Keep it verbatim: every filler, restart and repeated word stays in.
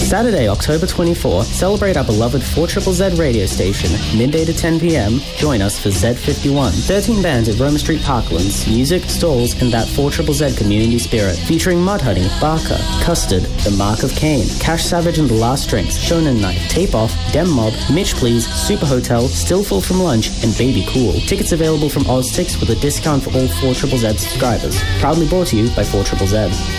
Saturday, October twenty-fourth, celebrate our beloved four Z Z Z radio station, midday to ten p.m. Join us for Z fifty-one. thirteen bands at Roma Street Parklands, music, stalls, and that four Z Z Z community spirit. Featuring Mudhoney, Barker, Custard, The Mark of Cain, Cash Savage and The Last Drinks, Shonen Knife, Tape Off, Dem Mob, Mitch Please, Super Hotel, Still Full from Lunch, and Baby Cool. Tickets available from OzTix with a discount for all four Z Z Z subscribers. Proudly brought to you by four Z Z Z.